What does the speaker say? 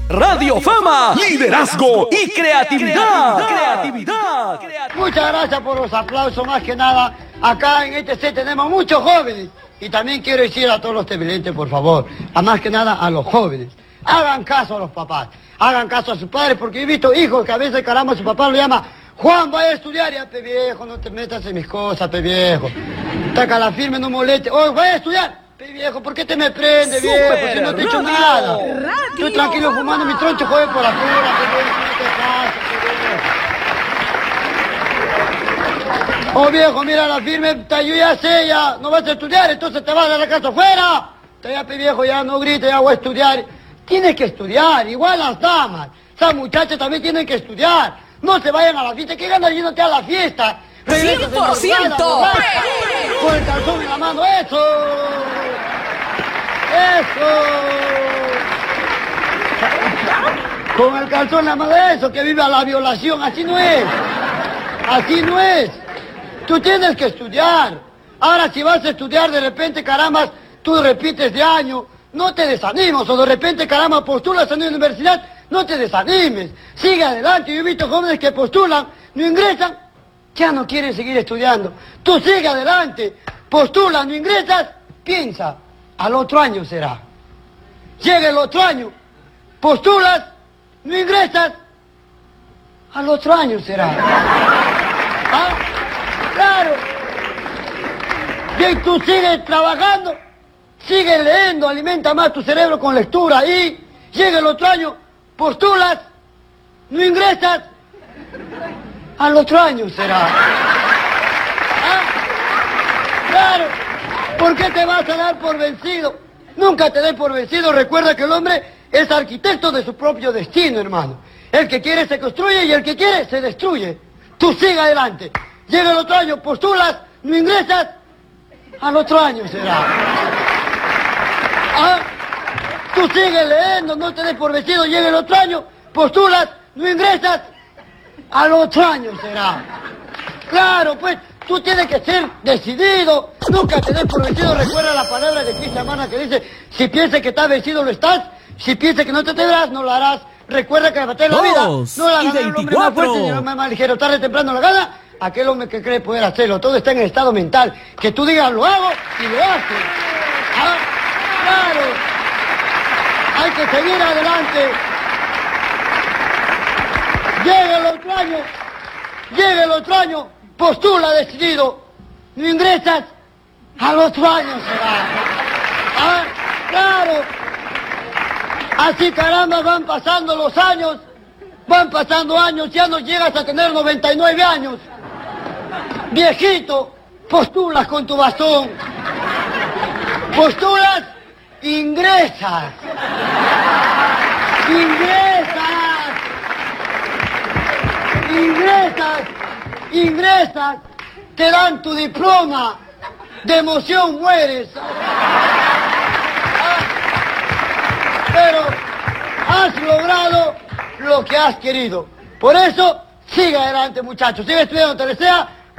Radio Fama, liderazgo y creatividad. Muchas gracias por los aplausos, más que nada. Acá en este set tenemos muchos jóvenes. Y también quiero decir a todos los televidentes, por favor, a más que nada a los jóvenes. Hagan caso a los papás, hagan caso a sus padres, porque he visto hijos que a veces, caramba, su papá lo llama: Juan, vaya a estudiar. Ya, pe viejo, no te metas en mis cosas, pe viejo. Taca la firme, no moleste. Oye, vaya a estudiar. Pe viejo, ¿por qué te me prende, viejo? Si no te he hecho nada. Estoy tranquilo fumando mi troncho, joder, por la pura, pe viejo, no te pases, pe viejo. Oh, viejo, mira la firme, yo ya sé, ya no vas a estudiar, entonces te vas a la casa afuera. Ya, pe viejo, ya no grites, ya voy a estudiar. Tienes que estudiar, igual las damas. Esas muchachas también tienen que estudiar. No se vayan a la fiesta, que ganas yéndote a la fiesta. 100%. Con el calzón en la mano, eso. Eso. Con el calzón en la mano, eso, que viva la violación. Así no es. Así no es. Tú tienes que estudiar. Ahora, si vas a estudiar, de repente, caramba, tú repites de año, no te desanimes. O de repente, caramba, postulas en una universidad, no te desanimes. Sigue adelante. Yo he visto jóvenes que postulan, no ingresan, ya no quieren seguir estudiando. Tú sigue adelante. Postulas, no ingresas, piensa, al otro año será. Llega el otro año, postulas, no ingresas, al otro año será. ¿Ah? Claro. Bien, tú sigues trabajando, sigues leyendo, alimenta más tu cerebro con lectura y llega el otro año, postulas, no ingresas, al otro año será. ¿Ah? Claro. ¿Por qué te vas a dar por vencido? Nunca te des por vencido. Recuerda que el hombre es arquitecto de su propio destino, hermano. El que quiere se construye y el que quiere se destruye. Tú sigue adelante. Llega el otro año, postulas, no ingresas, al otro año será. ¿Ah? Tú sigues leyendo, no te des por vencido. Llega el otro año, postulas, no ingresas, al otro año será. Claro, pues, tú tienes que ser decidido. Nunca te des por vencido. Recuerda la palabra de Cristian Mana que dice: si piensas que estás vencido, lo estás. Si piensas que no te tendrás, no lo harás. Recuerda que la batalla de la vida no la gana el hombre más fuerte ni el hombre más ligero. Tarde o temprano la gana aquel hombre que cree poder hacerlo. Todo está en el estado mental. Que tú digas: lo hago, y lo haces. ¿Ah? Claro. Hay que seguir adelante. Llega el otro año, postula decidido, no ingresas, al otro año será. ¿Ah? Claro. Así, caramba, van pasando los años, van pasando años, ya no llegas a tener 99 años. Viejito, postulas con tu bastón. Postulas, ingresas. Ingresas, te dan tu diploma, de emoción mueres. Pero has logrado lo que has querido. Por eso, sigue adelante, muchachos. Sigue estudiando, te desea